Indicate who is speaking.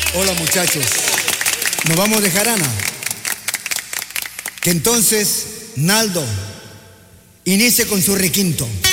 Speaker 1: Hola muchachos, nos vamos de jarana. Que entonces Naldo inicie con su requinto.